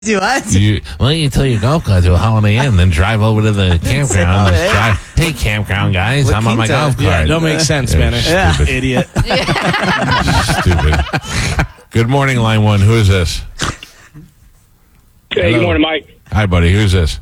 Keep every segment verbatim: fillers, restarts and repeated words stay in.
What? You, well, you tell your golf cart to a Holiday Inn, then drive over to the campground. And drive, hey, campground guys, I'm on my golf cart. Yeah, don't make sense, Spanish. Yeah. Stupid. Idiot. Stupid. Good morning, line one. Who is this? Hey, Hello. good morning, Mike. Hi, buddy. Who's this?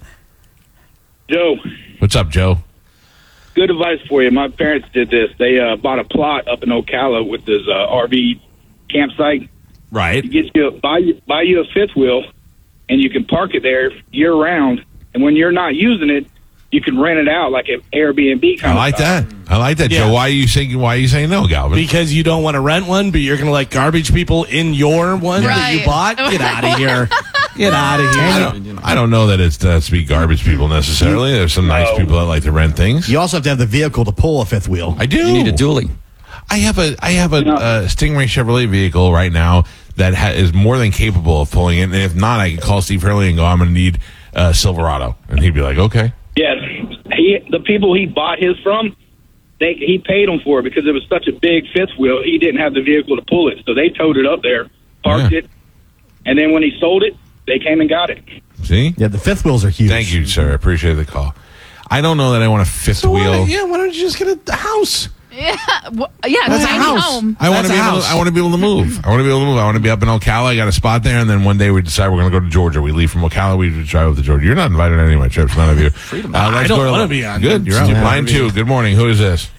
Joe, What's up, Joe? good advice for you. My parents did this. They uh, bought a plot up in Ocala with this uh, R V campsite. Right. You get you buy you buy you a fifth wheel, and you can park it there year round. And when you're not using it, you can rent it out like an Airbnb kind I like of stuff. that. I like that, Yeah. Joe. Why are you saying? Why are you saying no, Galvin? Because you don't want to rent one, but you're going to let garbage people in your one that you Right. bought? Get out of here. Get out of here. I don't, I don't know that it's uh, to be garbage people necessarily. There's some nice No. people that like to rent things. You also have to have the vehicle to pull a fifth wheel. I do. You need a dually. I have a I have a No. uh, Stingray Chevrolet vehicle right now that ha- is more than capable of pulling it. And if not, I can call Steve Hurley and go, I'm going to need a Silverado, and he'd be like, okay. Yes, he the people he bought his from, they he paid them for it because it was such a big fifth wheel. He didn't have the vehicle to pull it, so they towed it up there, parked Yeah. it, and then when he sold it, they came and got it. See? Yeah, the fifth wheels are huge. Thank you, sir. I appreciate the call. I don't know that I want a fifth So wheel. why, yeah, why don't you just get a house? Yeah, well, yeah, That's a tiny house. home. I want to That's be a able. house. I want to be able to move. I want to be able to move. I want to be up in Ocala. I got a spot there, and then one day we decide we're going to go to Georgia. We leave from Ocala. We drive up to Georgia. You're not invited on any of my trips. None of you. Freedom. Uh, I don't wanna be on Good. them. You're out. Yeah. Line two. Good morning. Who is this?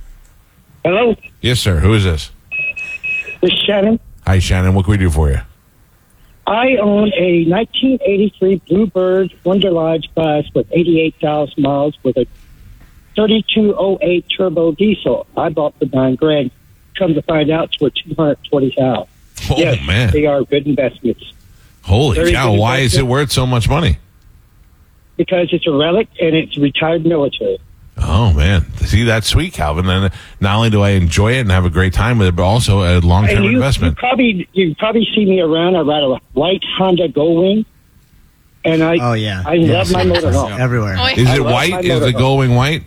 Hello, Yes, sir. Who is this? this is Shannon. Hi, Shannon. What can we do for you? I own a nineteen eighty-three Bluebird Wonder Lodge bus with eighty-eight thousand miles with a thirty-two oh eight turbo diesel. I bought for nine grand. Come to find out, it's worth two hundred twenty thousand. Oh Yes, man! they are good investments Holy very cow! good Why is it investment. worth so much money? because it's a relic and it's retired military. Oh man! See, that's sweet, Calvin. And not only do I enjoy it and have a great time with it, but also a long-term And you, you investment. probably you probably see me around. I ride a white Honda Goldwing, and I Oh, yeah. I Yes. love my motorhome. Everywhere. Oh, yeah. Is I it love white? my Is the motorhome. Goldwing white?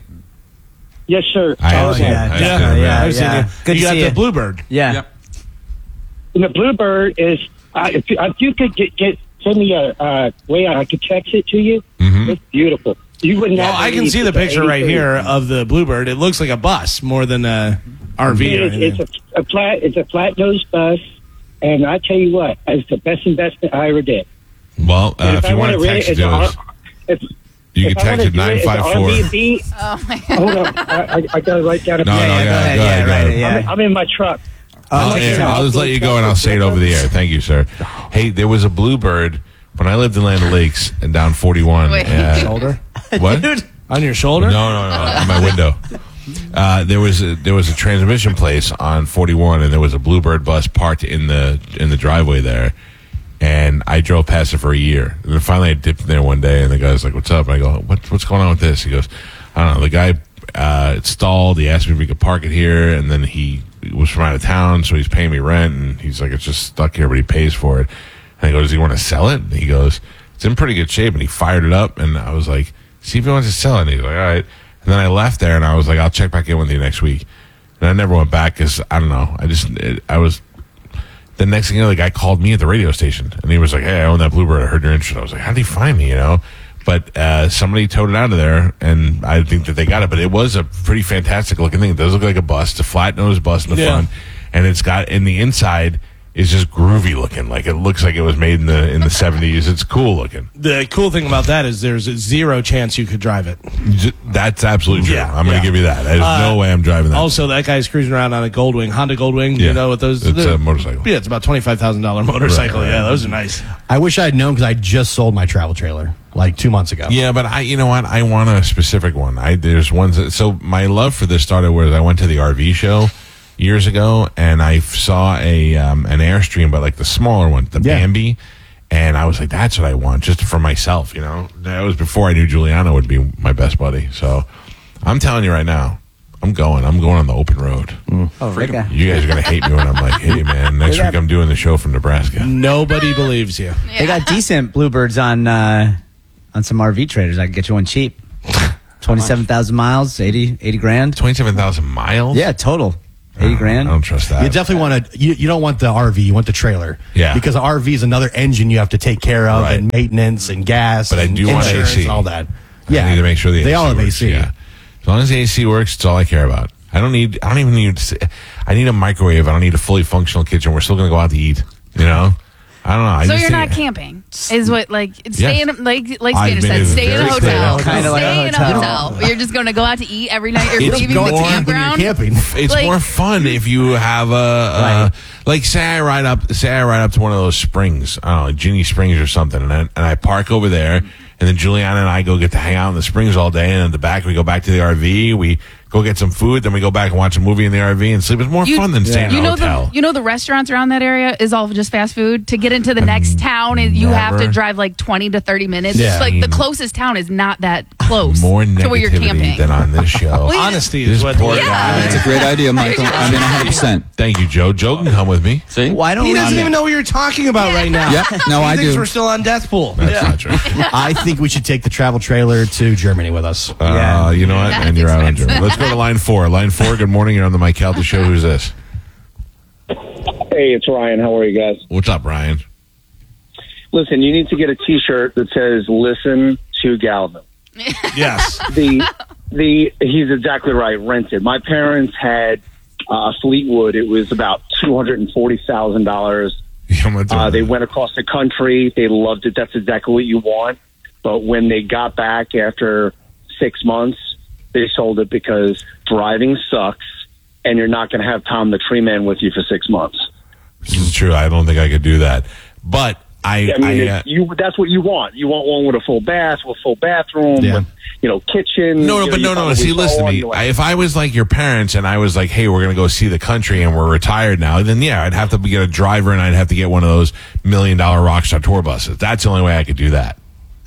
Yes, sir. I Oh, have yeah. seen- Yeah, I've yeah, seen it, yeah. I've seen you. Good you to got see the you. Bluebird. Yeah. And the Bluebird is, uh, if, you, if you could get, get send me a uh, way I could text it to you, Mhm. it's beautiful. You wouldn't. Well, have I to can leave see the with picture right eighty-three. here of the Bluebird. It looks like a bus more than a R V or It is, anything. it's a, a flat. It's a flat nose bus, and I tell you what, it's the best investment I ever did. Well, uh, And if I you want to wanna rent text it it's to a us, R- if, you if can I text wanna it do nine it's five an four. Airbnb, Oh my hold on, I, I, I gotta write down a No, no, pen. yeah, go ahead, go yeah, ahead, go right, ahead. yeah. I'm, I'm in my truck. I'll, Oh, yeah, sure. I'll just let you go and I'll say it over the air. Thank you, sir. Hey, there was a Bluebird when I lived in Land O'Lakes and down forty-one. Wait. uh, Shoulder? what? Dude. On your shoulder? No, no, no, on my window. Uh, there was a, there was a transmission place on forty-one, and there was a Bluebird bus parked in the in the driveway there. And I drove past it for a year. And then finally, I dipped in there one day, and the guy's like, "What's up?" And I go, "What what's going on with this?" He goes, "I don't know." The guy uh, it stalled. He asked me if we could park it here, and then he was from out of town, so he's paying me rent, and he's like, "It's just stuck here, but he pays for it." And I go, "Does he want to sell it?" And he goes, "It's in pretty good shape." And he fired it up, and I was like, "See if he wants to sell it." And he's like, "All right." And then I left there, and I was like, "I'll check back in with you next week." And I never went back because I don't know. I just it, I was. The next thing you know, the guy called me at the radio station, and he was like, "Hey, I own that Bluebird. I heard you're interested." I was like, "How did he find me?" You know, but uh, somebody towed it out of there, and I think that they got it. But it was a pretty fantastic looking thing. It does look like a bus, a flat nose bus in the Yeah. front, and it's got in the inside is just groovy looking. Like it looks like it was made in the in the seventies. It's cool looking. The cool thing about that is there's a zero chance you could drive it. J- That's absolutely true. Yeah, I'm going to yeah. give you that. There's Uh, no way I'm driving that. Also, that guy's cruising around on a Goldwing, Honda Goldwing. Yeah. You know what those? It's the- a motorcycle. Yeah, it's about twenty-five thousand dollars motorcycle. Right, right. Yeah, those are nice. I wish I had known because I just sold my travel trailer like two months ago. Yeah, but I, you know what? I want a specific one. I there's ones that, so my love for this started where I went to the R V show years ago, and I f- saw a um, an Airstream, but like the smaller one, the Yeah. Bambi, and I was like, that's what I want, just for myself. You know, that was before I knew Giuliano would be my best buddy. So I'm telling you right now, I'm going. I'm going on the open road. Oh, okay. You guys are gonna hate me when I'm like, hey man, next week I'm doing the show from Nebraska. Nobody believes you. They got decent Bluebirds on uh, on some R V traders. I can get you one cheap. twenty-seven thousand miles, eighty, eighty grand. Twenty-seven thousand miles. Yeah, total. eighty grand. I don't trust that. You definitely want to. You, you don't want the R V. You want the trailer. Yeah. Because the R V is another engine you have to take care of, Right. and maintenance and gas. But I and do want insurance A C. and all that. I Yeah. need to make sure the they A C all have works. A C. Yeah. As long as the A C works, it's all I care about. I don't need. I don't even need. I need a microwave. I don't need a fully functional kitchen. We're still going to go out to eat. You know. I don't know. I So just you're think- not camping, is what like stay Yes. in like like I've Spanner been said, in stay in a very clear- hotel, Kinda like a stay in a hotel. hotel. You're just going to go out to eat every night. You're It's leaving going the on when When you're campground. camping. It's Like- more fun if you have a, uh Right. like say I ride up, say I ride up to one of those springs, I don't know, Ginny Springs or something, and I, and I park over there, and then Juliana and I go get to hang out in the springs all day, and in the back we go back to the R V, we go get some food, then we go back and watch a movie in the R V and sleep. It's more You- fun than staying You in a know hotel. the you know the restaurants around that area is all just fast food. To get into the next town, and you have to never- drive like twenty to thirty minutes. Yeah. Like the closest town is not that close more to where you're negativity camping. than on this show. Honesty This is what. poor Yeah. guy. That's a great idea, Michael. I mean, one hundred percent. Thank you, Joe. Joe can come with me. See? Why don't He we? doesn't even know what you're talking about right now. Yep. No, he I thinks do. we're still on death pool. That's not true. I think we should take the travel trailer to Germany with us. Uh, Yeah. you know what? That's and you're out on expensive. Germany. Let's go to line four. Line four, good morning. You're on the Mike Calta Show. Who's this? Hey, it's Ryan. How are you guys? What's up, Ryan? Listen, you need to get a T-shirt that says "Listen to Galvin." Yes. the the he's exactly right. Rented. My parents had uh, Fleetwood. It was about two hundred and forty thousand dollars. Yeah, I'm gonna do Uh, they that. went across the country. They loved it. That's exactly what you want. But when they got back after six months, they sold it because driving sucks, and you're not going to have Tom the Tree Man with you for six months. This is true. I don't think I could do that. But I, I mean, I, it- uh, you that's what you want. You want one with a full bath, with full bathroom, Yeah. with you know kitchen. no, no, you but know, no, you no. See, probably listen saw to one, me. you're like, I, if I was like your parents and I was like, hey, we're going to go see the country and we're retired now, then yeah, I'd have to get a driver and I'd have to get one of those million dollar Rockstar tour buses. That's the only way I could do that.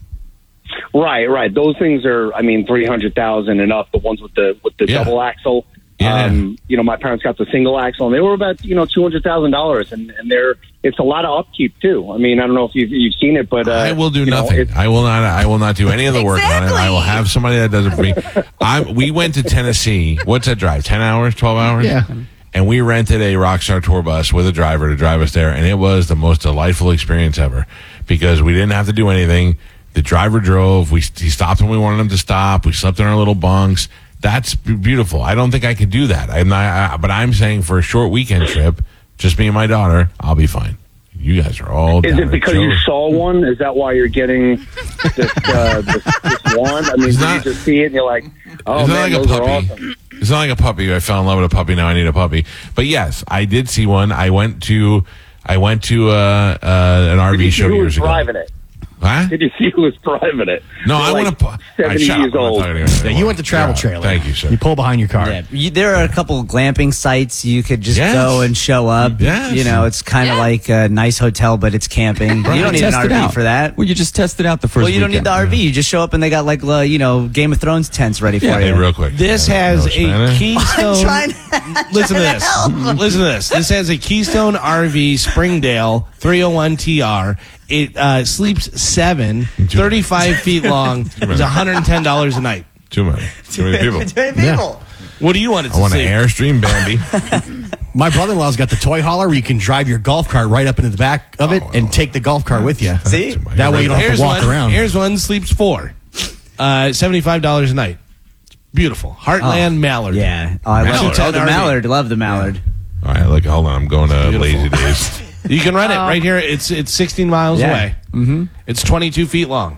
Right, right. Those things are, I mean, three hundred thousand and up. The ones with the with the Yeah. double axle. Yeah. Um, you know, my parents got the single axle, and they were about you know two hundred thousand dollars, and and they're it's a lot of upkeep too. I mean, I don't know if you've you've seen it, but uh, I will do you know, nothing. it's- I will not. I will not do any of the work on it. I will have somebody that does it for me. I we went to Tennessee. What's that drive? Ten hours? Twelve hours? Yeah. And we rented a Rockstar tour bus with a driver to drive us there, and it was the most delightful experience ever because we didn't have to do anything. The driver drove. We he stopped when we wanted him to stop. We slept in our little bunks. That's b- beautiful. I don't think I could do that. I'm not, I, but I'm saying for a short weekend trip, just me and my daughter, I'll be fine. You guys are all. Is down it at because you Joe's. saw one? Is that why you're getting this uh, this, this one? I mean, It's did not- you just see it and you're like, oh It's not man, like a those are puppy. awesome. It's not like a puppy. I fell in love with a puppy. Now I need a puppy. But yes, I did see one. I went to I went to uh, uh, an R Did V you see show who years was ago. driving it? Huh? Did you see who was driving it? No, They're I like want to. seventy shut years up. I'm not old. talking to you Yeah, you went to travel You're out. trailer. Thank you, sir. You pull behind your car. Yeah, you, there are a couple of glamping sites you could just Yes. go and show up. Yes. You know, it's kind of Yeah. like a nice hotel, but it's camping. You don't need an Test R it V out. for that. Well, you just test it out the first Well, you don't need weekend. the R V. You just show up and they got like uh, you know Game of Thrones tents ready for Yeah. you. Hey, real quick. This Uh, has no a Spanish? Keystone. trying Listen to this. Listen to this. This has a Keystone R V Springdale three oh one T R. It uh, sleeps seven, thirty-five feet long. It's one hundred ten dollars a night. Too many. Too many people. people. What do you want it to I want an sleep? Airstream Bambi. My brother-in-law's got the toy hauler where you can drive your golf cart right up into the back of it Oh, and take the golf cart with you. See? Too much. That way you don't have Here's to walk one. around. Here's one. Sleeps four. Uh, seventy-five dollars a night. Beautiful. Heartland Mallard. Yeah. Oh, I love Mallard. it. Oh, the R V. Mallard. Love the Mallard. All right, look, hold on. I'm going to Beautiful. Lazy Days. You can rent it right here. It's it's sixteen miles Yeah. away. Mm-hmm. It's twenty-two feet long.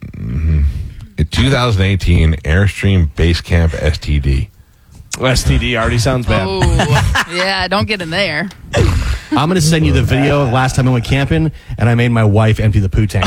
In twenty eighteen, Airstream Basecamp S T D. S T D already sounds bad. Oh, yeah, don't get in there. I'm going to send you the video of last time I went camping, and I made my wife empty the poo tank.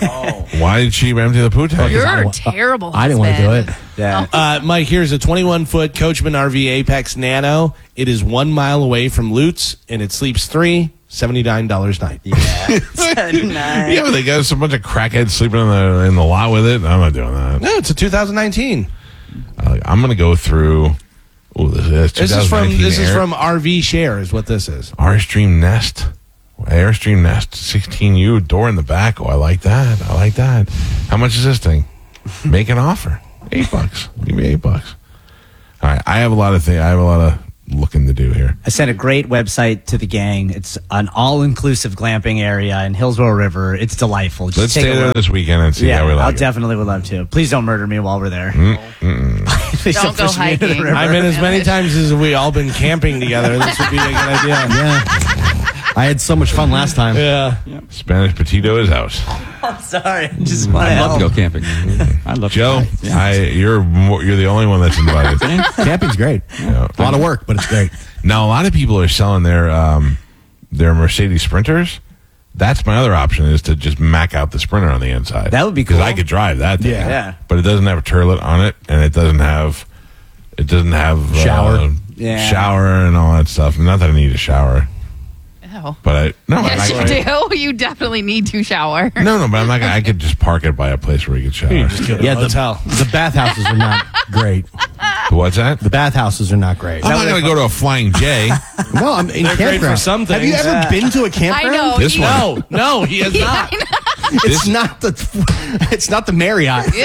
Why did she empty the poo tank? You're I a don't- terrible. I didn't want to do it. husband. Yeah. Uh, Mike, here's a twenty-one foot Coachman R V Apex Nano. It is one mile away from Lutz, and it sleeps three, seventy-nine dollars a night. Yeah. Yeah, but they got some bunch of crackheads sleeping in the in the lot with it. I'm not doing that. No, it's a two thousand nineteen. Uh, I'm going to go through. Oh, this is This is from 2019 this is Air- from R V Share, is what this is. Airstream Nest. Airstream Nest sixteen U door in the back. Oh, I like that. I like that. How much is this thing? Make an offer. Eight bucks. Give me eight bucks. All right. I have a lot of things. I have a lot of looking to do here. I sent a great website to the gang. It's an all-inclusive glamping area in Hillsborough River. It's delightful. Just Let's take stay a there look. this weekend and see Yeah, how we like I it. definitely would love to. Please don't murder me while we're there. Please Don't go push me into the hiking. river. I mean, as many times as we all been camping together, this would be a good idea. Yeah. I had so much fun last time. Yeah. Spanish Petito is out. I'm sorry. I just want to I'd love help. to go camping. I love Joe, to. Yeah. I, you're more, you're the only one that's invited. Camping's great. Yeah. A lot of work, but it's great. Now, a lot of people are selling their um, their Mercedes Sprinters. That's my other option, is to just mack out the Sprinter on the inside. That would be because cool. I could drive that thing. Yeah. Yeah. But it doesn't have a turlet on it, and it doesn't have it doesn't have Shower. uh, Yeah. shower and all that stuff. Not that I need a shower, Ew. but I no, I'm Yes, not- you do. You definitely need to shower. no, no. But I'm not. Gonna, I could just park it by a place where you could shower. You just go to Yeah, a hotel. the, the bathhouses are not great. What's that? The bathhouses are not great. I'm not going to go to a Flying J. No, I'm in They're great campground. for some Have you things. ever Yeah. been to a campground? I know. This you- one. No, no, he has not. It's not the. It's not the Marriott.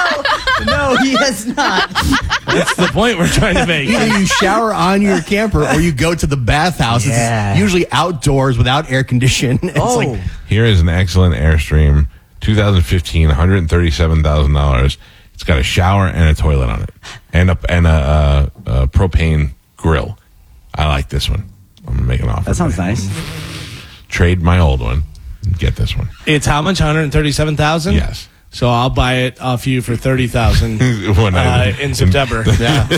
No, he has not. That's the point we're trying to make. Either you shower on your camper or you go to the bathhouse. Yeah. It's usually outdoors without air condition. It's Oh. like Here is an excellent Airstream, twenty fifteen, one hundred thirty-seven thousand dollars. It's got a shower and a toilet on it, and a and a, uh, a propane grill. I like this one. I'm gonna make an offer. That sounds today. nice. Trade my old one. And get this one. It's how much? one hundred thirty-seven thousand. Yes. So I'll buy it off you for thirty thousand When I- uh, in September.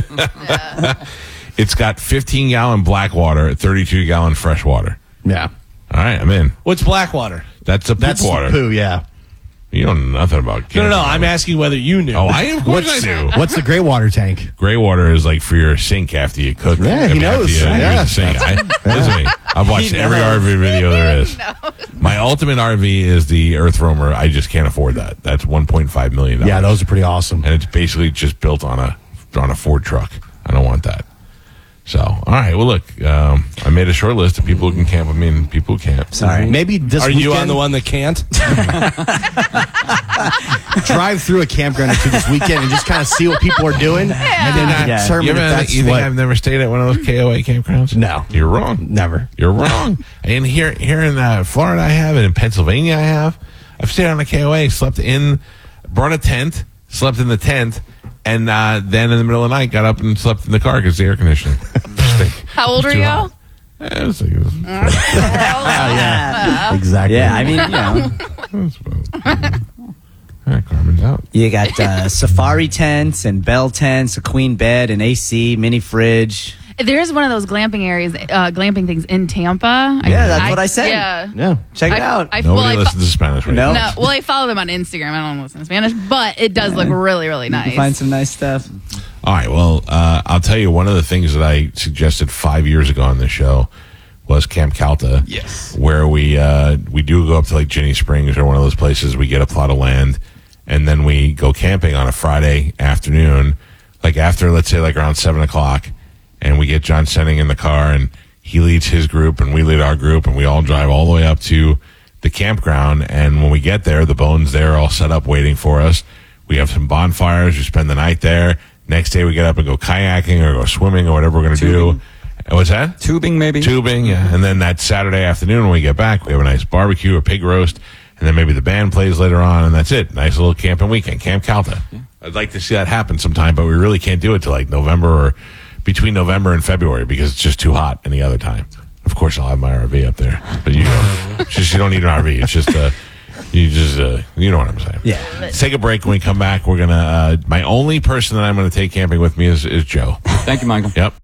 Yeah. It's got fifteen gallon black water, thirty-two gallon fresh water. yeah. All right, I'm in. What's Blackwater? That's a poop That's water. poo. Yeah. You don't know nothing about. No, no, no. camping. I'm asking whether you knew. Oh, I of course I do. What's the gray water tank? Gray water is like for your sink after you cook. Yeah, I he mean, after knows. you Yeah. use the sink. I, listen to me. I've watched He every knows. R V video there is. My ultimate R V is the Earth Roamer. I just can't afford that. That's one point five million dollars. Yeah, those are pretty awesome. and it's basically just built on a on a Ford truck. I don't want that. So, all right. Well, look, um, I made a short list of people who can camp with me and people who can't. Sorry. Maybe this Are weekend, you on the one that can't? drive through a campground or two this weekend and just kind of see what people are doing, and then Yeah. determine You, if ever, that's you think what. I've never stayed at one of those K O A campgrounds? No. You're wrong. Never. You're wrong. And here, here in uh, Florida, I have, and in Pennsylvania, I have. I've stayed on a K O A, slept in, brought a tent, slept in the tent, and uh, then in the middle of the night, got up and slept in the car because the air conditioning. How old are Too you? hot. Eh, it was like- it was- Yeah. Exactly. Yeah, I mean, you know, it was about- All right, Carmen's out. you got uh, safari tents and bell tents, a queen bed, an A C, mini fridge. There is one of those glamping areas, uh, glamping things in Tampa. Yeah, that's what I said. Yeah. Yeah. Check it I- out. I, Nobody well, I fo- listens to Spanish radio. No. No, well, I follow them on Instagram. I don't listen to Spanish, but it does look really, really You nice. can find some nice stuff. All right. Well, uh, I'll tell you, one of the things that I suggested five years ago on this show was Camp Calta. Yes. Where we uh, we do go up to like Ginny Springs or one of those places. We get a plot of land, and then we go camping on a Friday afternoon, like after, let's say, like around seven o'clock, and we get John Senning in the car, and he leads his group, and we lead our group, and we all drive all the way up to the campground. And when we get there, the Bone's there, all set up, waiting for us. We have some bonfires. We spend the night there. Next day, we get up and go kayaking or go swimming or whatever we're going to do. And what's that? Tubing, maybe? Tubing, yeah. And then that Saturday afternoon when we get back, we have a nice barbecue or pig roast, and then maybe the band plays later on, and that's it. Nice little camping weekend, Camp Calta. I'd like to see that happen sometime, but we really can't do it till like November or between November and February because it's just too hot any other time. Of course, I'll have my R V up there, but you don't. It's just you don't need an R V. It's just uh, you just uh, you know what I'm saying. Yeah. Let's take a break. When we come back, we're gonna. Uh, my only person that I'm gonna take camping with me is, is Joe. Thank you, Michael. Yep.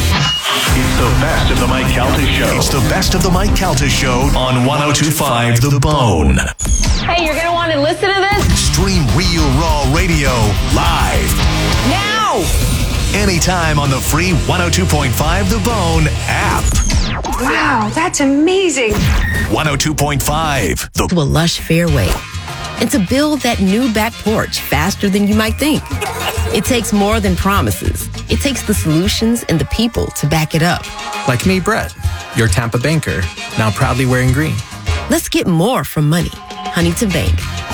It's the best of the Mike Calta Show. It's the best of the Mike Calta Show on one oh two point five The Bone. Hey, you're going to want to listen to this? Stream Real Raw Radio live Now! anytime on the free one oh two point five The Bone app. Wow, that's amazing. one oh two point five The To a lush fairway and to build that new back porch faster than you might think. It takes more than promises. It takes the solutions and the people to back it up. Like me, Brett, your Tampa banker, now proudly wearing green. Let's get more from money. Huntington Bank. Huntington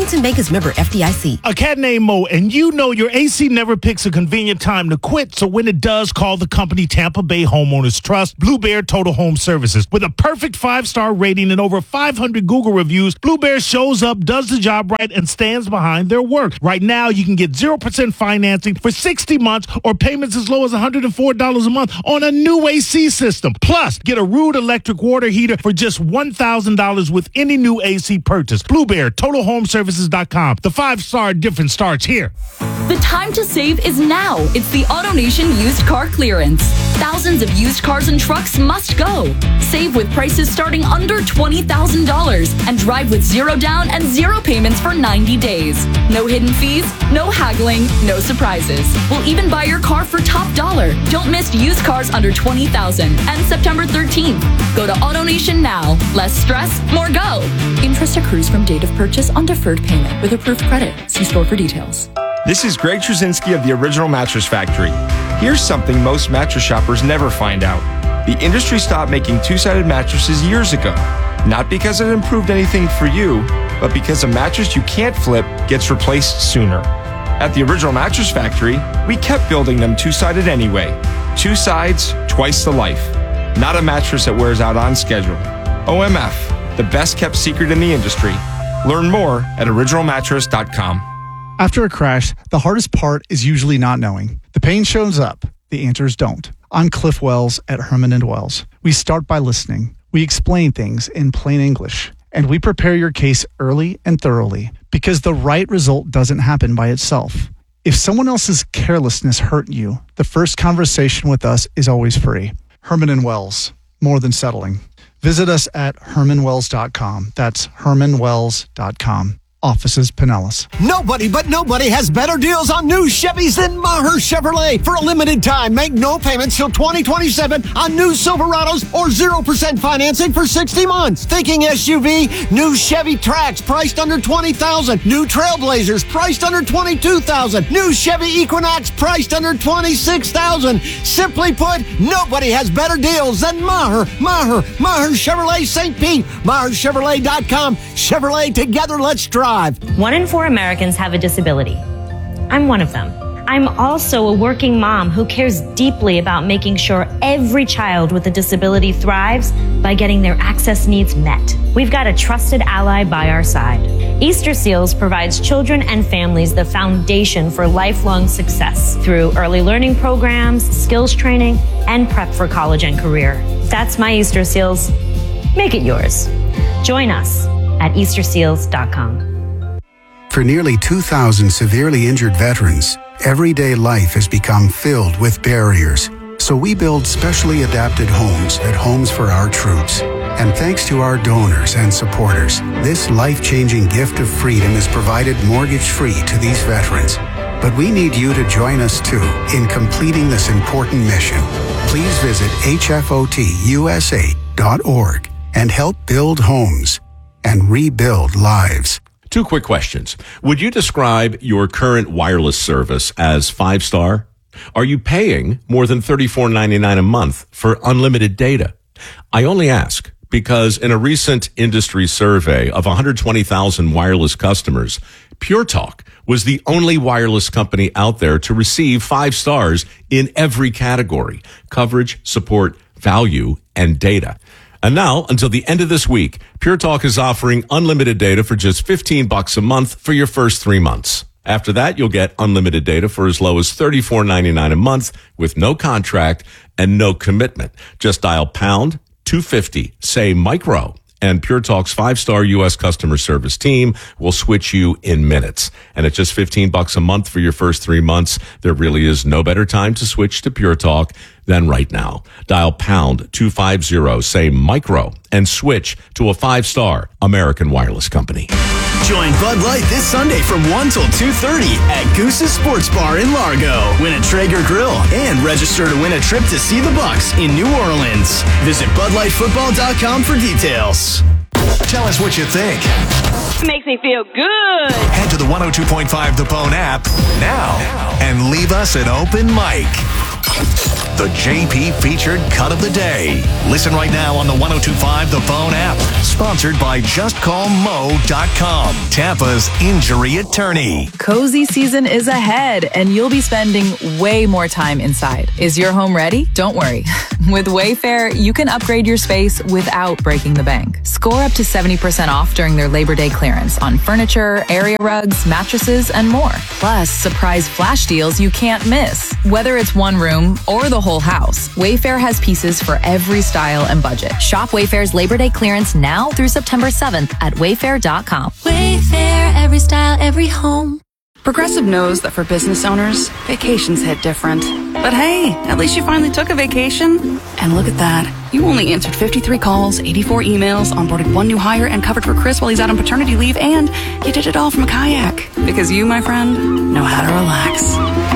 Washington Bankers member F D I C. A cat named Mo, and you know your A C never picks a convenient time to quit, so when it does, call the company Tampa Bay Homeowners Trust, Blue Bear Total Home Services. With a perfect five-star rating and over five hundred Google reviews, Blue Bear shows up, does the job right, and stands behind their work. Right now, you can get zero percent financing for sixty months or payments as low as one hundred four dollars a month on a new A C system. Plus, get a Rude electric water heater for just one thousand dollars with any new A C purchase. Blue Bear, Total Home Services dot com. The five-star difference starts here. The time to save is now. It's the AutoNation used car clearance. Thousands of used cars and trucks must go. Save with prices starting under twenty thousand dollars and drive with zero down and zero payments for ninety days. No hidden fees, no haggling, no surprises. We'll even buy your car for top dollar. Don't miss used cars under twenty thousand dollars. And September thirteenth. Go to AutoNation now. Less stress, more go. Interest accrues from date of purchase on deferred payment with approved credit. See store for details. This is Greg Trzynski of the Original Mattress Factory. Here's something most mattress shoppers never find out. The industry stopped making two-sided mattresses years ago. Not because it improved anything for you, but because a mattress you can't flip gets replaced sooner. At the Original Mattress Factory, we kept building them two-sided anyway. Two sides, twice the life. Not a mattress that wears out on schedule. O M F, the best kept secret in the industry. Learn more at original mattress dot com. After a crash, the hardest part is usually not knowing. The pain shows up, the answers don't. I'm Cliff Wells at Herman and Wells. We start by listening. We explain things in plain English. And we prepare your case early and thoroughly because the right result doesn't happen by itself. If someone else's carelessness hurt you, the first conversation with us is always free. Herman and Wells, more than settling. Visit us at herman wells dot com. That's herman wells dot com. Offices Pinellas. Nobody but nobody has better deals on new Chevys than Maher Chevrolet. For a limited time, make no payments till twenty twenty-seven on new Silverados or zero percent financing for sixty months. Thinking S U V? New Chevy Trax priced under twenty thousand dollars. New Trailblazers priced under twenty-two thousand dollars. New Chevy Equinox priced under twenty-six thousand dollars. Simply put, nobody has better deals than Maher. Maher. Maher Chevrolet Saint Pete. Maher Chevrolet dot com. Chevrolet, together let's drive. One in four Americans have a disability. I'm one of them. I'm also a working mom who cares deeply about making sure every child with a disability thrives by getting their access needs met. We've got a trusted ally by our side. Easter Seals provides children and families the foundation for lifelong success through early learning programs, skills training, and prep for college and career. That's my Easter Seals. Make it yours. Join us at easter seals dot com. For nearly two thousand severely injured veterans, everyday life has become filled with barriers. So we build specially adapted homes at Homes for Our Troops. And thanks to our donors and supporters, this life-changing gift of freedom is provided mortgage-free to these veterans. But we need you to join us too in completing this important mission. Please visit H F O T U S A dot org and help build homes and rebuild lives. Two quick questions. Would you describe your current wireless service as five-star? Are you paying more than thirty-four ninety-nine a month for unlimited data? I only ask because in a recent industry survey of one hundred twenty thousand wireless customers, Pure Talk was the only wireless company out there to receive five stars in every category: coverage, support, value, and data. And now, until the end of this week, Pure Talk is offering unlimited data for just fifteen bucks a month for your first three months. After that, you'll get unlimited data for as low as thirty-four ninety-nine a month with no contract and no commitment. Just dial pound two fifty, say micro, and Pure Talk's five-star U S customer service team will switch you in minutes. And at just fifteen bucks a month for your first three months, there really is no better time to switch to Pure Talk than right now. Dial pound two fifty, say micro, and switch to a five-star American wireless company. Join Bud Light this Sunday from one till two thirty at Goose's Sports Bar in Largo. Win a Traeger grill and register to win a trip to see the Bucks in New Orleans. Visit bud light football dot com for details. Tell us what you think. Makes me feel good. Head to the one oh two point five The Bone app now and leave us an open mic. the J P featured cut of the day. Listen right now on the one oh two point five The Phone app. Sponsored by just call mo dot com, Tampa's injury attorney. Cozy season is ahead, and you'll be spending way more time inside. Is your home ready? Don't worry. With Wayfair, you can upgrade your space without breaking the bank. Score up to seventy percent off during their Labor Day clearance on furniture, area rugs, mattresses, and more. Plus, surprise flash deals you can't miss. Whether it's one room or the whole house, Wayfair has pieces for every style and budget. Shop Wayfair's Labor Day clearance now through September seventh at wayfair dot com. Wayfair, every style, every home. Progressive knows that for business owners, vacations hit different. But hey, at least you finally took a vacation. And look at that. You only answered fifty-three calls, eighty-four emails, onboarded one new hire, and covered for Chris while he's out on paternity leave, and you did it all from a kayak. Because you, my friend, know how to relax.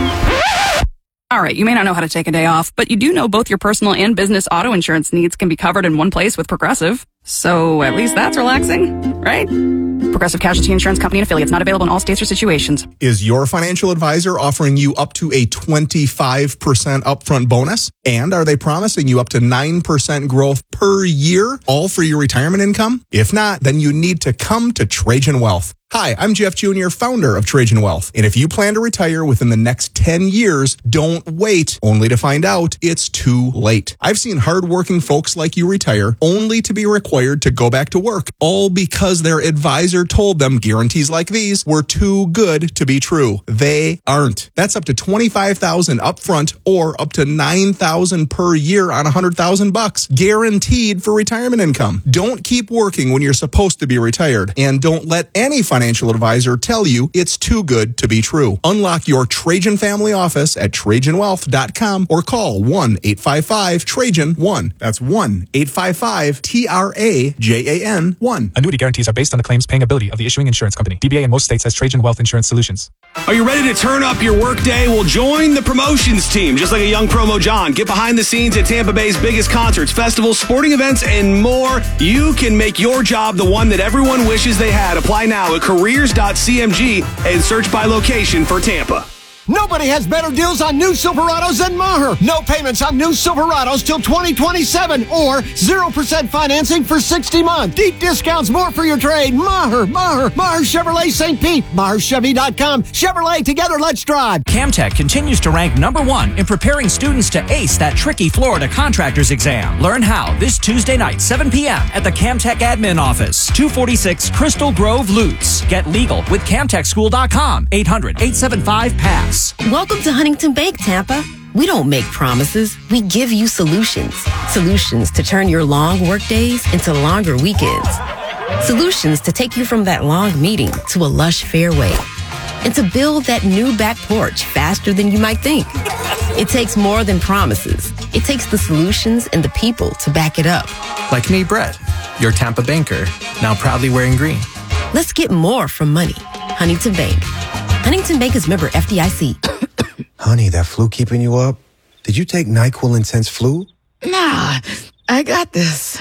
All right, you may not know how to take a day off, but you do know both your personal and business auto insurance needs can be covered in one place with Progressive. So at least that's relaxing, right? Progressive Casualty Insurance Company and affiliates, not available in all states or situations. Is your financial advisor offering you up to a twenty-five percent upfront bonus? And are they promising you up to nine percent growth per year, all for your retirement income? If not, then you need to come to Trajan Wealth. Hi, I'm Jeff Junior, founder of Trajan Wealth. And if you plan to retire within the next ten years, don't wait only to find out it's too late. I've seen hardworking folks like you retire only to be required to go back to work, all because their advisor told them guarantees like these were too good to be true. They aren't. That's up to twenty-five thousand dollars upfront or up to nine thousand dollars per year on one hundred thousand bucks, guaranteed for retirement income. Don't keep working when you're supposed to be retired, and don't let any financial financial advisor tell you it's too good to be true. Unlock your Trajan family office at trajan wealth dot com or call one eight five five Trajan one. That's one eight five five T R A J A N one. Annuity guarantees are based on the claims paying ability of the issuing insurance company. D B A in most states has Trajan Wealth Insurance Solutions. Are you ready to turn up your workday? Well, join the promotions team. Just like a young promo John, get behind the scenes at Tampa Bay's biggest concerts, festivals, sporting events, and more. You can make your job the one that everyone wishes they had. Apply now at careers dot c m g and search by location for Tampa. Nobody has better deals on new Silverados than Maher. No payments on new Silverados till twenty twenty-seven or zero percent financing for sixty months. Deep discounts, more for your trade. Maher, Maher, Maher Chevrolet Saint Pete, Maher Chevy dot com. Chevrolet, together, let's drive. Camtech continues to rank number one in preparing students to ace that tricky Florida contractor's exam. Learn how this Tuesday night, seven p.m. at the Camtech admin office, two forty-six Crystal Grove, Lutz. Get legal with camtech school dot com, eight hundred, eight seven five, P A S S. Welcome to Huntington Bank, Tampa. We don't make promises. We give you solutions. Solutions to turn your long work days into longer weekends. Solutions to take you from that long meeting to a lush fairway. And to build that new back porch faster than you might think. It takes more than promises. It takes the solutions and the people to back it up. Like me, Brett, your Tampa banker, now proudly wearing green. Let's get more from money. Huntington Bank. Huntington Bank is member F D I C. Honey, that flu keeping you up? Did you take NyQuil Intense Flu? Nah, I got this.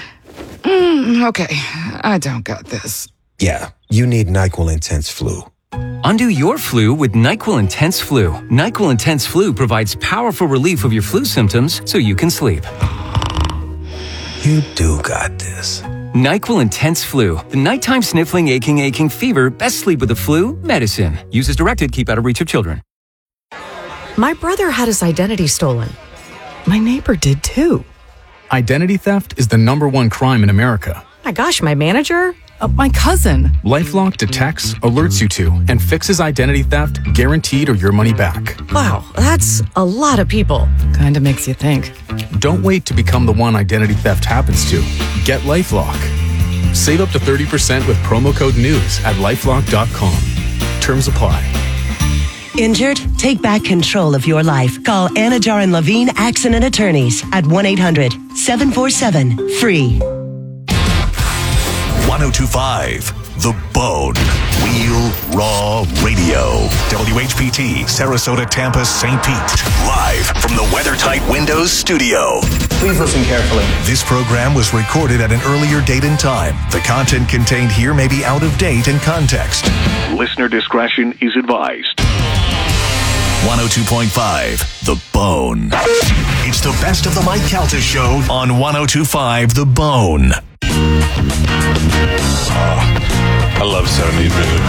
Mm, okay, I don't got this. Yeah, you need NyQuil Intense Flu. Undo your flu with NyQuil Intense Flu. NyQuil Intense Flu provides powerful relief of your flu symptoms so you can sleep. You do got this. NyQuil Intense Flu. The nighttime sniffling, aching, aching fever. Best sleep with the flu medicine. Use as directed. Keep out of reach of children. My brother had his identity stolen. My neighbor did too. Identity theft is the number one crime in America. My gosh, my manager? Uh, my cousin. LifeLock detects, alerts you to, and fixes identity theft guaranteed or your money back. Wow, that's a lot of people. Kinda makes you think. Don't wait to become the one identity theft happens to. Get LifeLock. Save up to thirty percent with promo code NEWS at lifelock dot com. Terms apply. Injured? Take back control of your life. Call Anajar and Levine Accident Attorneys at one eight hundred, seven four seven, F R E E. one oh two point five The Bone. Wheel Raw Radio. W H P T, Sarasota, Tampa, Saint Pete. Live from the WeatherTight Windows studio. Please listen carefully. This program was recorded at an earlier date and time. The content contained here may be out of date in context. Listener discretion is advised. one oh two point five The Bone. It's the best of the Mike Calta Show on one oh two point five The Bone. Oh, I love seventies music.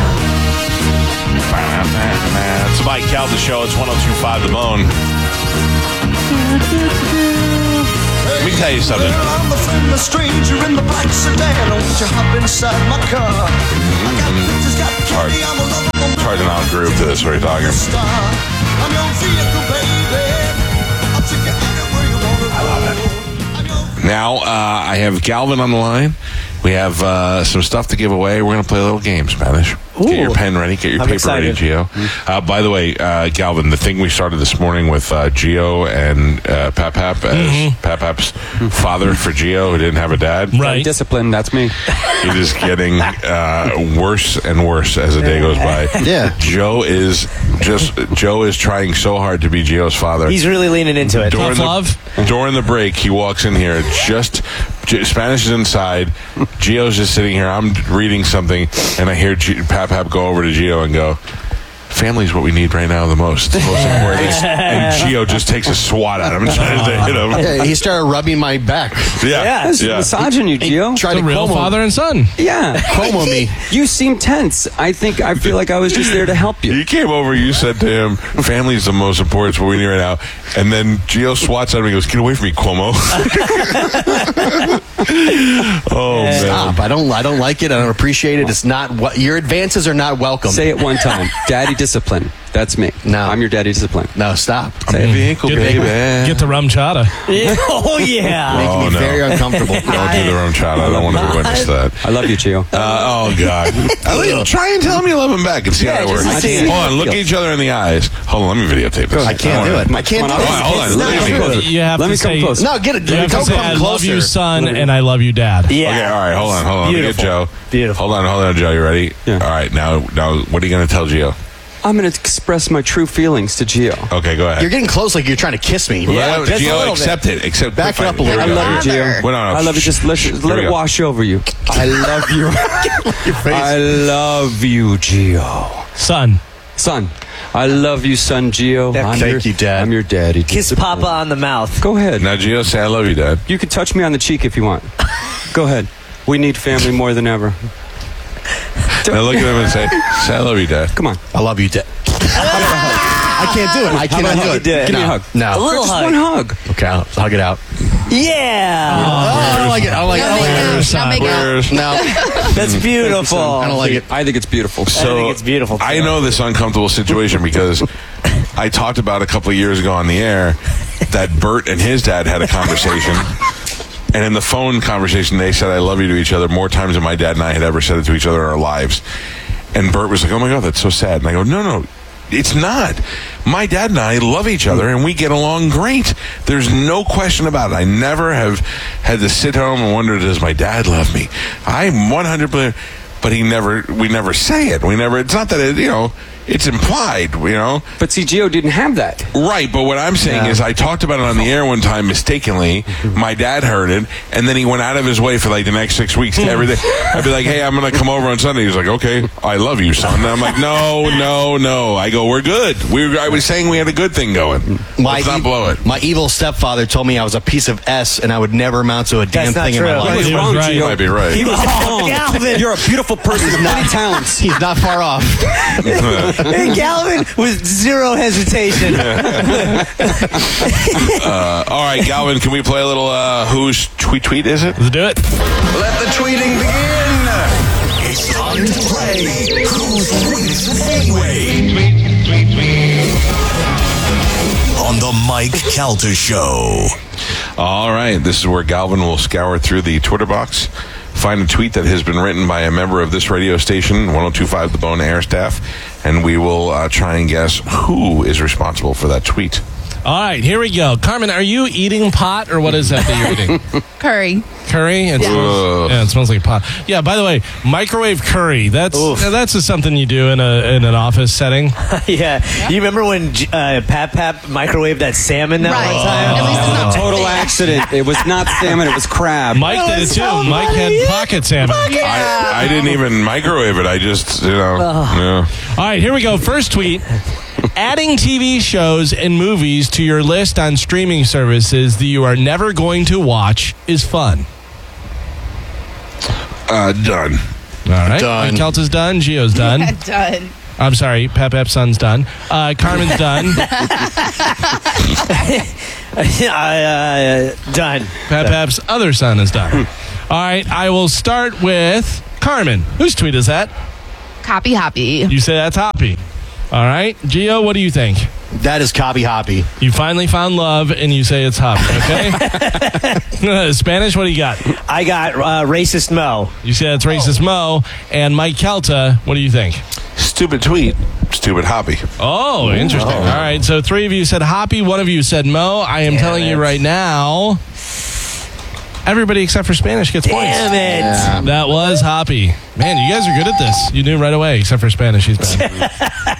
It's the Mike Calta Show. It's one oh two point five The Bone. Let me tell you something. Well, I'm a friendless stranger in the black sedan. Won't you hop inside my car? I got pictures, got candy, I'm a lovable It's hard to not groove to this. What are you talking? I'm your vehicle, baby. I'll take you anywhere you want to go. I love it. Now, uh, I have Galvin on the line. We have uh, some stuff to give away. We're going to play a little game, Spanish. Ooh. Get your pen ready. Get your I'm paper excited. ready, Gio. Uh, by the way, uh, Galvin, the thing we started this morning with uh, Gio and uh, Pap Pap as Mm-hmm. Pap Pap's father for Gio, who didn't have a dad. Right. Discipline, that's me. It is getting uh, worse and worse as the day goes by. Yeah. Joe is just Joe is trying so hard to be Gio's father. He's really leaning into it. During the, during the break, he walks in here. Just G- Spanish is inside. Gio's just sitting here. I'm reading something, and I hear G- Pap Pap go over to Gio and go, "Family's what we need right now the most. It's the most important." And Gio just takes a swat at him and tries to hit him. Yeah, he started rubbing my back. Yeah, Yeah, it's yeah. misogyny, Gio. Tried The to real Como- father and son. Yeah. Como me. You seem tense. I think, I feel like I was just there to help you. You came over, you said to him, "Family's the most important, it's what we need right now." And then Gio swats at him and goes, "Get away from me, Cuomo." Oh, man. Stop. I don't I don't like it. I don't appreciate it. It's not what your advances are not welcome. Say it one time. Daddy discipline. That's me. No. I'm your daddy discipline. No, stop. Say it. Vehicle, Get, baby. get the rum chata. Oh yeah. Making Oh, me no. very uncomfortable. Don't do the wrong child. I don't want to witness that. I love you, Gio. Uh, oh, God. I try and tell him you love him back and see Yeah, how that just works. see Hold it. on, look at each other in the eyes. Hold on, let me videotape this. I can't do it. I can't do Come it. on, hold on, It's look not at me. true. You have Let to me come say, close. No, get it. You have Don't to say, come I closer. love you, son, and I love you, dad. Yeah. Okay, all right, hold on, hold on. Let me get Beautiful. Joe. Beautiful. Hold on, hold on, Joe. You ready? Yeah. All right, now, now, what are you going to tell Gio? I'm going to express my true feelings to Gio. Okay, go ahead. You're getting close like you're trying to kiss me. Well, just a Gio, little accept bit. it. Accept. Back it up a Here we little go. I love you, Gio. Well, no, no, I love you. Just let, Here let we it go. wash over you. I love you. Your face. I love you, Gio. Son. Son, I love you, son, Gio. Yeah, I'm thank your, you, Dad. I'm your daddy. Kiss Discipline. Papa on the mouth. Go ahead. Now, Gio, say I love you, Dad. You can touch me on the cheek if you want. Go ahead. We need family more than ever. Now look at him and say, say I love you, Dad. Come on. I love you, Dad. I can't do it. I How cannot about do you it. do it? Give me a No. hug. No. A little Just hug. one hug. Okay, I'll hug it out. Yeah. Oh, I don't like it. I don't like it. I don't like it. Now make Where's- No. That's beautiful. I don't like it. I think it's beautiful. So think it's beautiful, too. I know this uncomfortable situation because I talked about a couple of years ago on the air that Bert and his dad had a conversation. And in the phone conversation, they said, "I love you" to each other more times than my dad and I had ever said it to each other in our lives. And Bert was like, "Oh my God, that's so sad." And I go, no, no, it's not. My dad and I love each other and we get along great. There's no question about it. I never have had to sit home and wonder, does my dad love me? I'm one hundred percent, but he never, we never say it. We never, it's not that it, you know, it's implied, you know. But see, Gio didn't have that. Right, but what I'm saying Yeah. is I talked about it on the air one time mistakenly. My dad heard it, and then he went out of his way for like the next six weeks to every day. I'd be like, "Hey, I'm going to come over on Sunday." He's like, "Okay, I love you, son." And I'm like, "No, no, no." I go, "We're good. We were, I was saying we had a good thing going. Let's not e- blow it." My evil stepfather told me I was a piece of S and I would never amount to a damn That's not thing in my true. He life. was He was wrong, right. Gio. You might be right. He was wrong. Galvin. You're a beautiful person with many talents. He's not far off. Hey, Galvin, with zero hesitation. uh, all right, Galvin, can we play a little uh, whose tweet tweet is it? Let's do it. Let the tweeting begin. It's time to play Who's Tweets Anyway? On the Mike Calta Show. All right, this is where Galvin will scour through the Twitter box, find a tweet that has been written by a member of this radio station, one oh two point five The Bone air staff, and we will uh, try and guess who is responsible for that tweet. All right, here we go. Carmen, are you eating pot or what is that that you're eating? Curry. Curry? It Yeah. smells, yeah, it smells like pot. Yeah, by the way, microwave curry. That's Oof. uh, that's just something you do in a in an office setting. yeah. You remember when uh, Pap Pap microwaved that salmon that Right. one time? At least it's not Total accident. It was not salmon. It was crab. Mike That did it was too. so Mike funny. had pocket salmon. I, I didn't even microwave it. I just, you know. Yeah. All right, here we go. First tweet. Adding T V shows and movies to your list on streaming services that you are never going to watch is fun. Uh, done. All right. Done. Mike Kelta's done. Gio's done. Yeah, done. I'm sorry. Pep Pep's son's done. Uh, Carmen's done. uh, done. Pep Pep's other son is done. All right. I will start with Carmen. Whose tweet is that? Copy hoppy. You say that's Hoppy. All right. Gio, what do you think? That is copy hoppy. You finally found love and you say it's Hoppy, okay? Spanish, what do you got? I got uh, racist Mo. You say that's racist Mo. And Mike Kelta, what do you think? Stupid tweet. Stupid Hoppy. Oh, interesting. Oh. All right. So three of you said Hoppy. One of you said Mo. I am Damn telling it. you right now, everybody except for Spanish gets points. Damn it. Yeah. That was Hoppy. Man, you guys are good at this. You knew right away, except for Spanish. He's bad.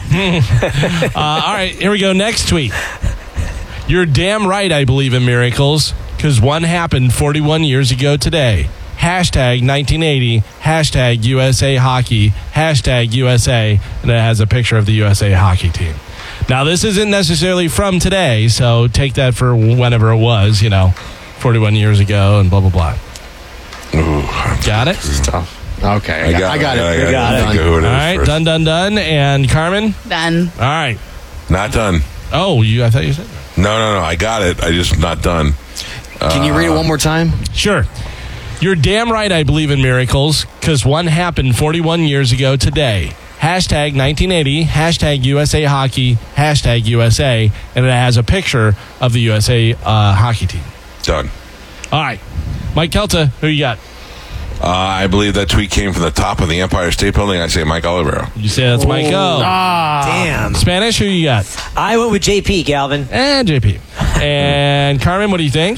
uh, all right, here we go. Next tweet. You're damn right I believe in miracles, because one happened forty-one years ago today. Hashtag nineteen eighty, hashtag U S A Hockey, hashtag U S A, and it has a picture of the U S A hockey team. Now, this isn't necessarily from today, so take that for whenever it was, you know, forty-one years ago and blah, blah, blah. Ooh, Got it? This is tough. Okay, I got, I got it. I I got, got it. it. Think of who it is All right, first. done, done, done. And Carmen? Done. All right. Not done. Oh, you? I thought you said that. No, no, no. I got it. I just not done. Can you read it one more time? Sure. You're damn right I believe in miracles, because one happened forty-one years ago today. Hashtag nineteen eighty, hashtag U S A Hockey, hashtag U S A, and it has a picture of the U S A uh, hockey team. Done. All right. Mike Kelta, who you got? Uh, I believe that tweet came from the top of the Empire State Building. I say Mike Olivero. You say that's Mike O. Damn. Spanish, who you got? I went with J P, Galvin. And J P. And Carmen, what do you think?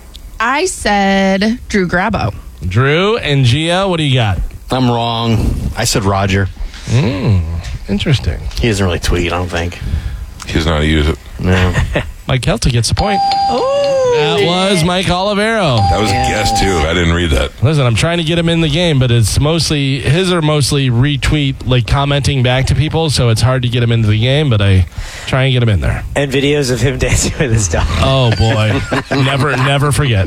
I said Drew Grabo. Drew and Gia, what do you got? I'm wrong. I said Roger. Mm, interesting. He doesn't really tweet, I don't think. He doesn't know how to use it. No. Mike Kelta gets a point. That was Mike Olivero. That was a guess, too. I didn't read that. Listen, I'm trying to get him in the game, but it's mostly, his are mostly retweet, like commenting back to people, so it's hard to get him into the game, but I try and get him in there. And videos of him dancing with his dog. Oh, boy. never, never forget.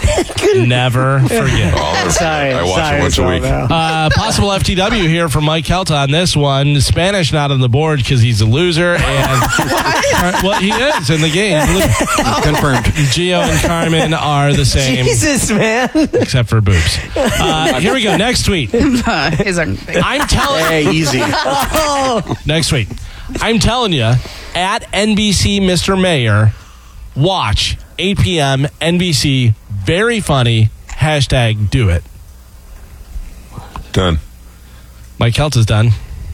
Never forget. Oh, Sorry, I watch sorry, it once a week. Uh, possible F T W here from Mike Kelta on this one. Spanish not on the board because he's a loser. And well, he is in the game. Confirmed. Gio and Carmen are the same. Jesus, man. Except for boobs. Uh, here we go. Next tweet. His are I'm telling Hey, easy. Next week. I'm telling you, at N B C Mister Mayor, watch eight p.m. N B C. Very funny. Hashtag do it. Done. Mike Kelta's done.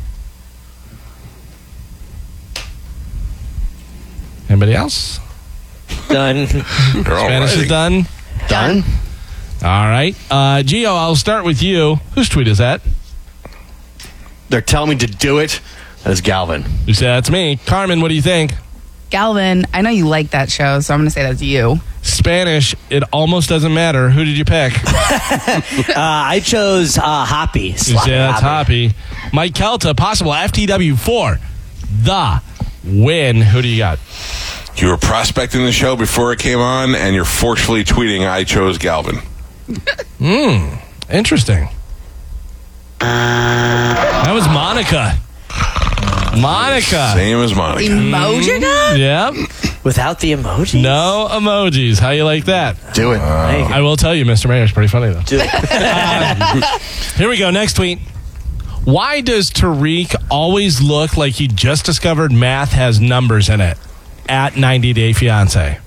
Anybody else? Done. They're all Spanish writing. is done. Done? All right. Uh, Gio, I'll start with you. Whose tweet is that? They're telling me to do it. That is Galvin. You say that's me. Carmen, what do you think? Galvin, I know you like that show, so I'm going to say that's you. Spanish, it almost doesn't matter. Who did you pick? uh, I chose uh, Hoppy. You say that's Hoppy. Mike Kelta, possible F T W four. The win. Who do you got? You were prospecting the show before it came on, and you're forcefully tweeting, I chose Galvin. Hmm. Interesting. That was Monica. Monica. Same as Monica. Emojica? Yep. Without the emojis? No emojis. How you like that? Do it. Uh, I will tell you, Mister Mayor, it's pretty funny, though. Do it. uh, here we go. Next tweet. Why does Tariq always look like he just discovered math has numbers in it? At ninety Day Fiancé.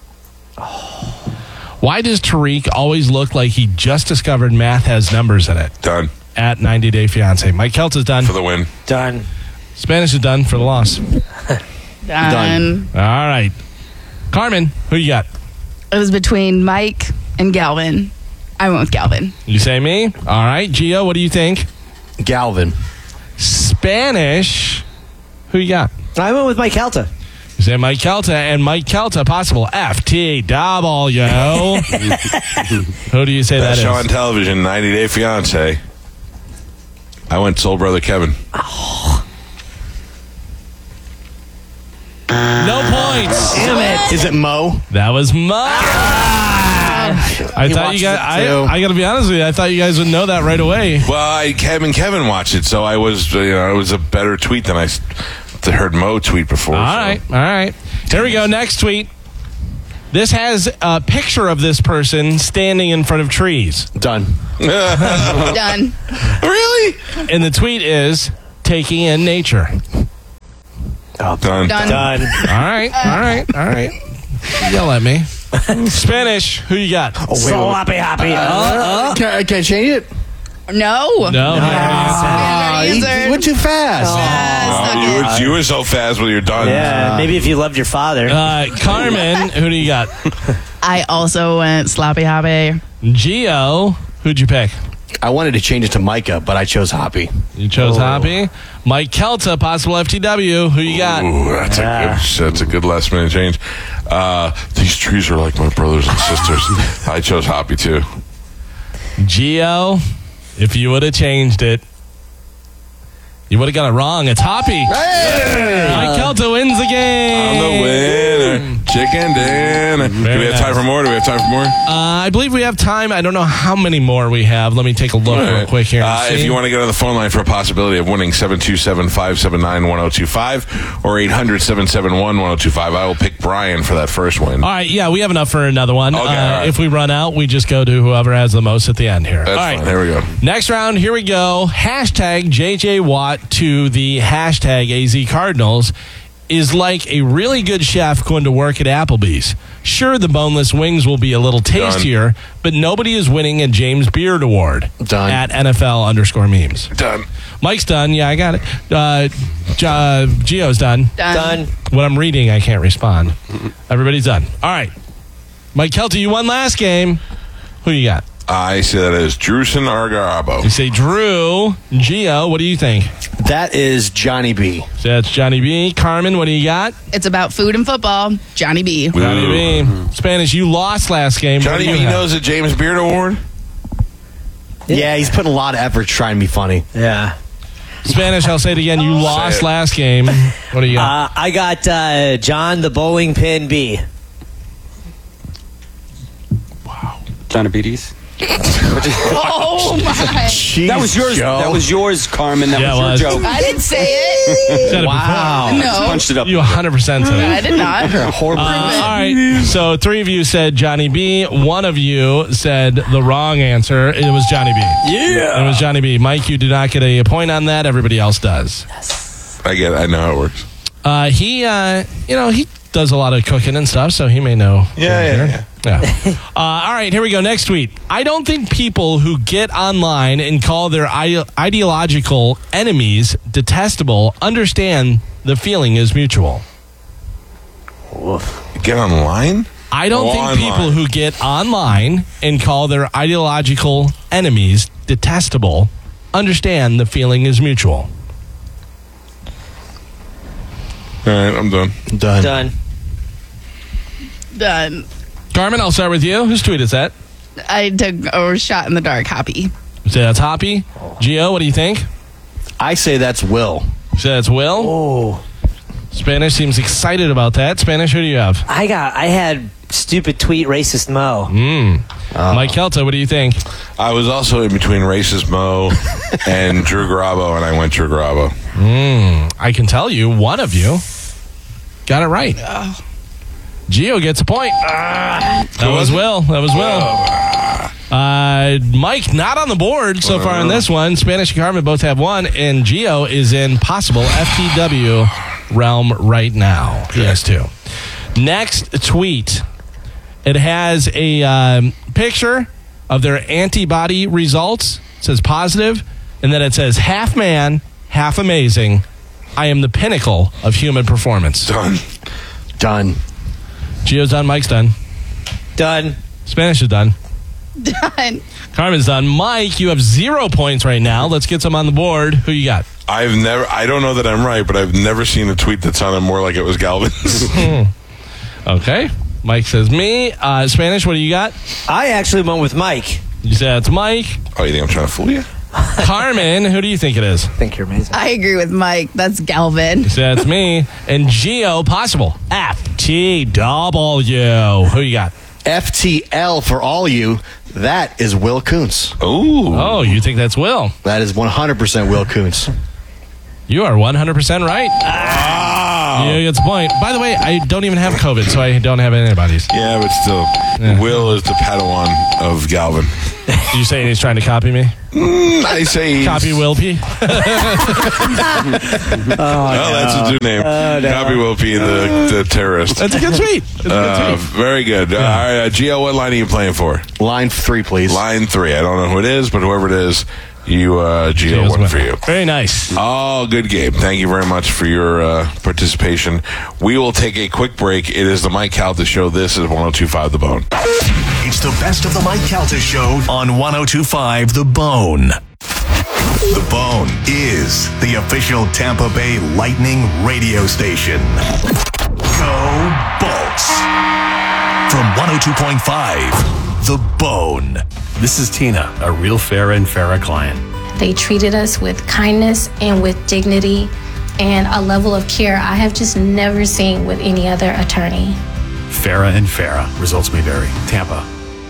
Why does Tariq always look like he just discovered math has numbers in it? Done. At ninety Day Fiancé. Mike Kelta's done. For the win. Done. Spanish is done for the loss. Done. All right. Carmen, who you got? It was between Mike and Galvin. I went with Galvin. You say me? All right. Gio, what do you think? Galvin. Spanish, who you got? I went with Mike Kelta. You say Mike Kelta, and Mike Kelta, possible F T W. Who do you say Best that show is? on television, ninety Day Fiancé. I went Soul Brother Kevin. Oh. Is it Mo? That was Mo. I He thought you watches guys. it, I, too. I got to be honest with you. I thought you guys would know that right away. Well, I, Kevin Kevin watched it, so I was, you know, it was a better tweet than I s- heard Mo tweet before. All so. right, all right. Here we go. Next tweet. This has a picture of this person standing in front of trees. Done. Done. Really? And the tweet is taking in nature. Done. Done. Done. All right, all right, all right. Yell at me. Spanish, who you got? Oh, wait, So wait. happy, happy. Uh, Uh, Can, I, can I change it? No. No. Ah, already you answered. went too fast. Yeah, Oh, you, were, you were so fast when you're done. yeah, maybe if you loved your father. Uh, Carmen, who do you got? I also went sloppy happy. Gio, who'd you pick? I wanted to change it to Micah, but I chose Hoppy. You chose Hoppy. Mike Kelta, possible F T W. Who you got? Ooh, that's Yeah. a good. That's a good last minute change. Uh, these trees are like my brothers and sisters. I chose Hoppy too. Gio, if you would have changed it, you would have got it wrong. It's Hoppy. Mike Kelta wins the game. I'm the winner. Chicken dinner. Do Very we have time nice. for more? Do we have time for more? Uh, I believe we have time. I don't know how many more we have. Let me take a look All real right. quick here. and Uh, if see. you want to get on the phone line for a possibility of winning, seven two seven, five seven nine, one oh two five or eight hundred, seven seven one, one oh two five. I will pick Brian for that first win. All right, yeah, we have enough for another one. Okay, uh, all right. If we run out, we just go to whoever has the most at the end here. That's all right, fine. Here we go. next round, here we go. Hashtag J J Watt to the hashtag A Z Cardinals is like a really good chef going to work at Applebee's. Sure, the boneless wings will be a little tastier, but nobody is winning a James Beard Award Done. at N F L underscore memes. Done. Mike's done. Yeah, I got it. Uh, J- uh, Gio's done. Done. Done. What I'm reading, I can't respond. Everybody's done. All right. Mike Kelty, you won last game. Who you got? I say that is Drewson Argarabo. You say Drew. Gio, what do you think? That is Johnny B. So that's Johnny B. Carmen, what do you got? It's about food and football. Johnny B. Johnny B. Spanish, you lost last game. What Johnny do you B have? knows the James Beard Award? Yeah, he's putting a lot of effort trying to be funny. Yeah. Spanish, I'll say it again. You lost it. last game. What do you got? Uh, I got uh, John the bowling pin B. Johnny Beatties. Oh my! That was yours. Joe. That was yours, Carmen. That Yeah, was it your was. joke. I didn't say it. Said it Wow. before. No. Punched it up. You one hundred percent said it. I did not. Horrible. Uh, all right. So three of you said Johnny B. One of you said the wrong answer. It was Johnny B. Yeah. It was Johnny B. Mike, you did not get a point on that. Everybody else does. I get it. I know how it works. Uh, he, uh, you know, he does a lot of cooking and stuff, so he may know. Yeah, yeah, yeah. Yeah. uh, all right, here we go. Next tweet. I don't think people who get online and call their ide- ideological enemies detestable understand the feeling is mutual. Get online? I don't Oh, think online. people who get online and call their ideological enemies detestable understand the feeling is mutual. All right, I'm done. Done. Done. Done. Carmen, I'll start with you. Whose tweet is that? I took a shot in the dark. Happy. You say that's Hoppy. Gio, what do you think? I say that's Will. You say that's Will. Oh. Spanish seems excited about that. Spanish, who do you have? I got. I had stupid tweet racist Mo. Mm. Mike Kelta, what do you think? I was also in between Racist Mo and Drew Garabo, and I went Drew Garabo. Mm. I can tell you, one of you got it right. Gio gets a point. that was Will. That was Will. Uh, Mike, not on the board so far in this one. Spanish and Carmen both have one, and Gio is in possible F T W realm right now. He has two. Next tweet. It has a um, picture of their antibody results. It says positive, and then it says half man, half amazing. I am the pinnacle of human performance. Done. Done. Gio's done. Mike's done. Done. Spanish is done. Done. Carmen's done. Mike, you have zero points right now. Let's get some on the board. Who you got? I've never, I don't know that I'm right, but I've never seen a tweet that sounded more like it was Galvin's. Okay. Mike says me. Uh, Spanish, what do you got? I actually went with Mike. You said it's Mike. Oh, you think I'm trying to fool you? Carmen, who do you think it is? I think you're amazing. I agree with Mike. That's Galvin. You said it's me. And Gio, possible F T W. Who you got? F T L for all you. That is Will Kuntz. Ooh. Oh, you think that's Will? That is one hundred percent Will Kuntz. You are one hundred percent right. Ah. Yeah, that's a point. By the way, I don't even have COVID, so I don't have antibodies. Yeah, but still, yeah. Will is the Padawan of Galvin. You saying he's trying to copy me? Mm, I say he's... Copy Will P. oh, well, no. That's his new name. Oh, no. Copy Will P, the, the terrorist. That's a good tweet. That's a good uh, tweet. Very good. Yeah. Uh, all right, uh, G L, what line are you playing for? Line three, please. Line three. I don't know who it is, but whoever it is, you, uh, G L, one for you. Very nice. Oh, good game. Thank you very much for your uh, participation. We will take a quick break. It is the Mike Calta Show. This is one oh two point five The Bone. It's the best of the Mike Calta Show on one oh two point five The Bone. The Bone is the official Tampa Bay Lightning radio station. Go Bolts. From one oh two point five The Bone. This is Tina, a real Farah and Farah client. They treated us with kindness and with dignity and a level of care I have just never seen with any other attorney. Farah and Farah. Results may vary. Tampa.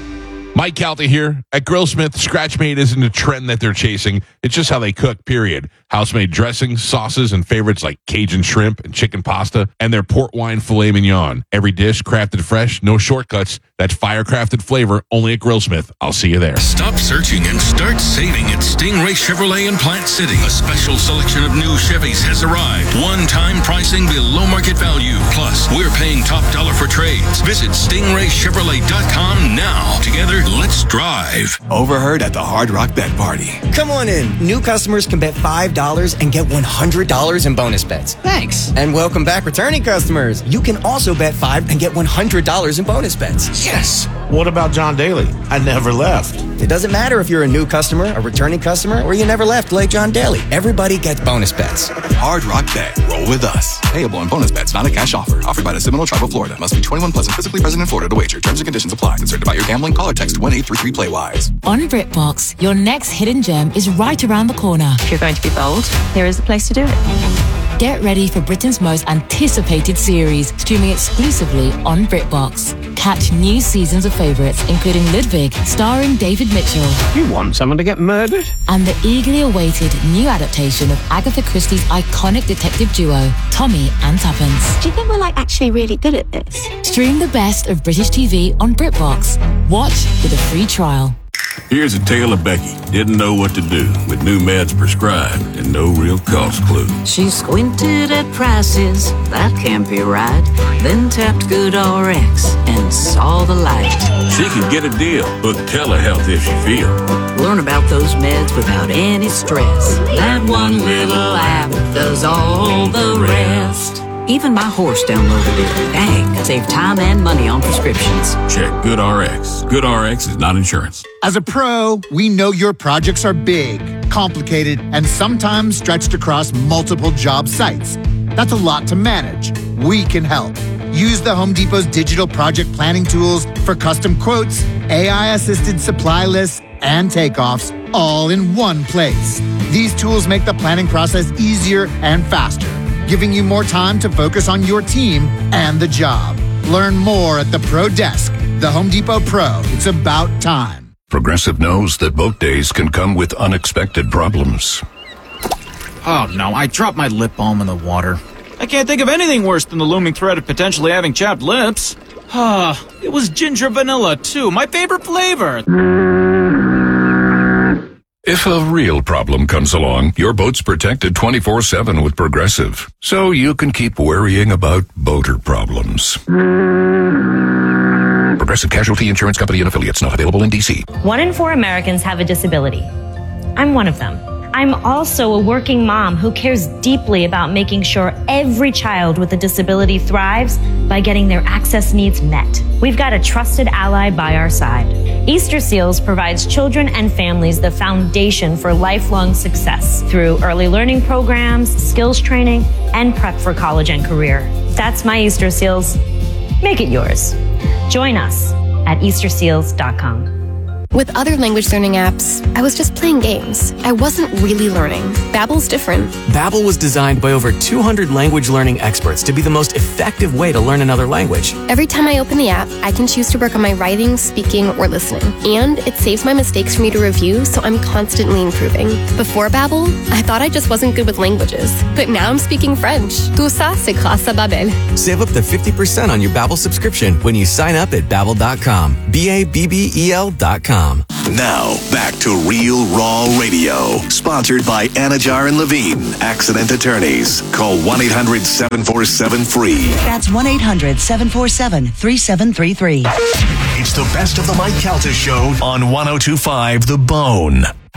Mike Calta here. At Grillsmith, Scratch-Made isn't a trend that they're chasing. It's just how they cook, period. House-made dressings, sauces, and favorites like Cajun shrimp and chicken pasta, and their port wine filet mignon. Every dish crafted fresh, no shortcuts. That fire-crafted flavor only at Grillsmith. I'll see you there. Stop searching and start saving at Stingray Chevrolet in Plant City. A special selection of new Chevys has arrived. One-time pricing below market value. Plus, we're paying top dollar for trades. Visit stingray chevrolet dot com now. Together, let's drive. Overheard at the Hard Rock Bet Party. Come on in. New customers can bet five dollars and get one hundred dollars in bonus bets. Thanks. And welcome back, returning customers. You can also bet five dollars and get one hundred dollars in bonus bets. Yes. What about John Daly? I never left. It doesn't matter if you're a new customer, a returning customer, or you never left like John Daly. Everybody gets bonus bets. Hard Rock Bet. Roll with us. Payable in bonus bets, not a cash offer. Offered by the Seminole Tribe of Florida. Must be twenty-one plus and physically present in Florida to wager. Terms and conditions apply. Concerned about your gambling? Call or text one eight three three play wise. On BritBox, your next hidden gem is right around the corner. If you're going to be bold, here is the place to do it. Get ready for Britain's most anticipated series, streaming exclusively on BritBox. Catch new seasons of favourites, including Ludwig, starring David Mitchell. You want someone to get murdered? And the eagerly awaited new adaptation of Agatha Christie's iconic detective duo, Tommy and Tuppence. Do you think we're like actually really good at this? Stream the best of British T V on BritBox. Watch with a free trial. Here's a tale of Becky. Didn't know what to do with new meds prescribed and no real cost clue. She squinted at prices, that can't be right. Then tapped GoodRx and saw the light. She could get a deal, book telehealth if she feel. Learn about those meds without any stress. That one little app does all the rest. Even my horse downloaded it. Dang, save time and money on prescriptions. Check GoodRx. GoodRx is not insurance. As a pro, we know your projects are big, complicated, and sometimes stretched across multiple job sites. That's a lot to manage. We can help. Use the Home Depot's digital project planning tools for custom quotes, A I-assisted supply lists, and takeoffs, all in one place. These tools make the planning process easier and faster, giving you more time to focus on your team and the job. Learn more at the Pro Desk. The Home Depot Pro. It's about time. Progressive knows that boat days can come with unexpected problems. Oh no, I dropped my lip balm in the water. I can't think of anything worse than the looming threat of potentially having chapped lips. Ah, it was ginger vanilla too, my favorite flavor. If a real problem comes along, your boat's protected twenty-four seven with Progressive, so you can keep worrying about boater problems. Progressive Casualty Insurance Company and affiliates, not available in D C. One in four Americans have a disability. I'm one of them. I'm also a working mom who cares deeply about making sure every child with a disability thrives by getting their access needs met. We've got a trusted ally by our side. Easter Seals provides children and families the foundation for lifelong success through early learning programs, skills training, and prep for college and career. That's my Easter Seals. Make it yours. Join us at easter seals dot com. With other language learning apps, I was just playing games. I wasn't really learning. Babbel's different. Babbel was designed by over two hundred language learning experts to be the most effective way to learn another language. Every time I open the app, I can choose to work on my writing, speaking, or listening. And it saves my mistakes for me to review, so I'm constantly improving. Before Babbel, I thought I just wasn't good with languages. But now I'm speaking French. Tout ça, c'est grâce à Babbel. Save up to fifty percent on your Babbel subscription when you sign up at babbel dot com. B A B B E L dot com. Now, back to Real Raw Radio. Sponsored by Anajar and Levine, Accident Attorneys. Call one eight hundred seven four seven free. That's one eight hundred seven four seven three seven three three. It's the best of the Mike Calta Show on one oh two point five The Bone.